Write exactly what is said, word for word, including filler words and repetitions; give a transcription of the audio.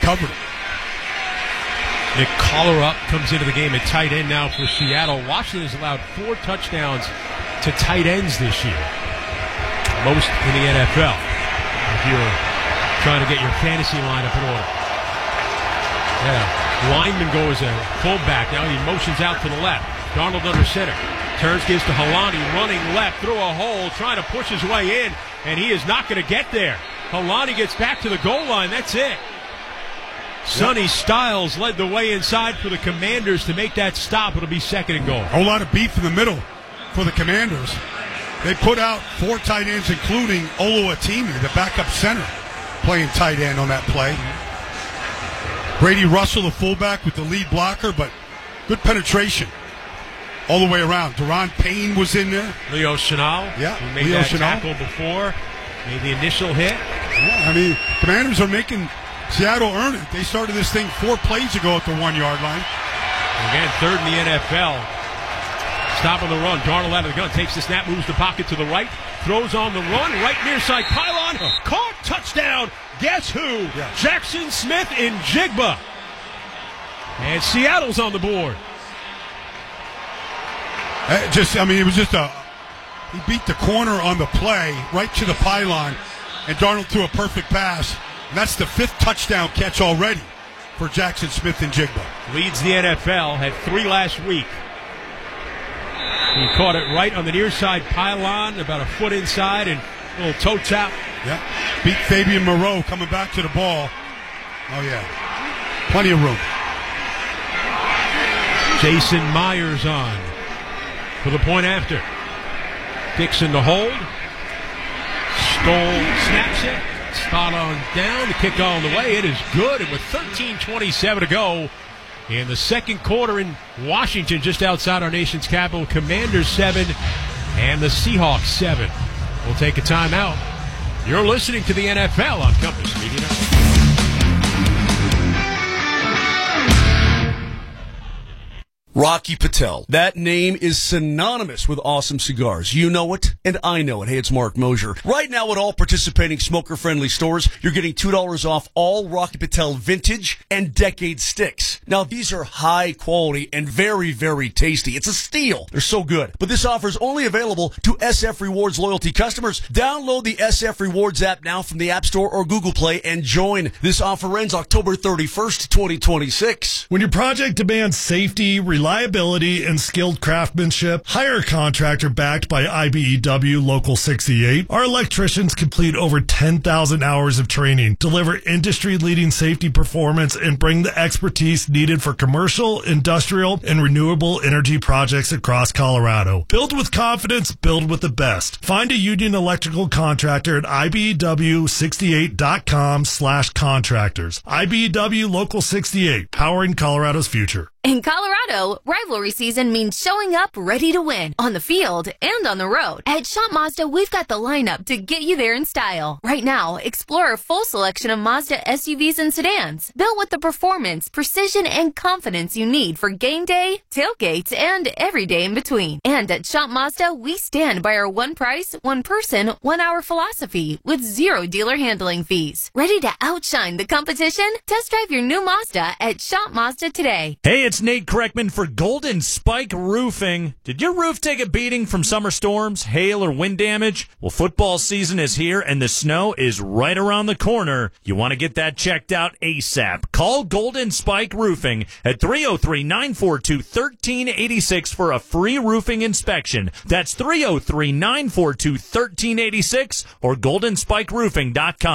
recovered it. Nick Collerup comes into the game at tight end now for Seattle. Washington has allowed four touchdowns to tight ends this year, most in the N F L. If you're trying to get your fantasy lineup in order. Yeah, lineman goes a fullback. Now he motions out to the left. Darnold under center. Turns, gives to Helani, running left through a hole, trying to push his way in, and he is not going to get there. Helani gets back to the goal line. That's it. Sonny Styles led the way inside for the Commanders to make that stop. It'll be second and goal. A whole lot of beef in the middle for the Commanders. They put out four tight ends, including Oluwatimi, the backup center, playing tight end on that play. Brady Russell, the fullback, with the lead blocker, but good penetration all the way around. Deron Payne was in there. Leo Chenal. Yeah, Who made Leo that Chenal. tackle before. Made the initial hit. Yeah, I mean, Commanders are making Seattle earn it. They started this thing four plays ago at the one-yard line. Again, third in the N F L. Stop on the run. Darnold out of the gun. Takes the snap, moves the pocket to the right. Throws on the run. Right near side pylon. Caught. Touchdown. Guess who? Yeah. Jackson Smith in Jigba. And Seattle's on the board. Uh, just, I mean, it was just a. He beat the corner on the play right to the pylon, and Darnold threw a perfect pass. And that's the fifth touchdown catch already for Jackson Smith and Jigba. Leads the N F L. Had three last week. He caught it right on the near side pylon, about a foot inside, and a little toe tap. Yeah. Beat Fabian Moreau coming back to the ball. Oh, yeah. Plenty of room. Jason Myers on for the point after. Dixon to hold. Stoll snaps it. Spot on down. The kick on the way. It is good. And with thirteen twenty-seven to go in the second quarter in Washington, just outside our nation's capital, Commanders seven and the Seahawks seven. We'll take a timeout. You're listening to the N F L on Compass Media Network. Rocky Patel. That name is synonymous with awesome cigars. You know it, and I know it. Hey, it's Mark Mosier. Right now at all participating smoker-friendly stores, you're getting two dollars off all Rocky Patel vintage and decade sticks. Now, these are high quality and very, very tasty. It's a steal. They're so good. But this offer is only available to S F Rewards loyalty customers. Download the S F Rewards app now from the App Store or Google Play and join. This offer ends October thirty-first, twenty twenty-six. When your project demands safety, reliability, and skilled craftsmanship, hire a contractor backed by I B E W Local sixty-eight. Our electricians complete over ten thousand hours of training, deliver industry-leading safety performance, and bring the expertise needed for commercial, industrial, and renewable energy projects across Colorado. Build with confidence, build with the best. Find a union electrical contractor at I B E W sixty-eight dot com slash contractors. I B E W Local sixty-eight, powering Colorado's future. In Colorado, rivalry season means showing up ready to win on the field and on the road. At Shop Mazda, we've got the lineup to get you there in style. Right now, explore a full selection of Mazda S U Vs and sedans, built with the performance, precision, and confidence you need for game day, tailgates, and every day in between. And at Shop Mazda, we stand by our one price, one person, one hour philosophy with zero dealer handling fees. Ready to outshine the competition? Test drive your new Mazda at Shop Mazda today. Hey, it's Nate Kreckman for Golden Spike Roofing. Did your roof take a beating from summer storms, hail, or wind damage? Well, football season is here, and the snow is right around the corner. You want to get that checked out ASAP. Call Golden Spike Roofing at three oh three, nine four two, one three eight six for a free roofing inspection. That's three oh three, nine four two, one three eight six or golden spike roofing dot com.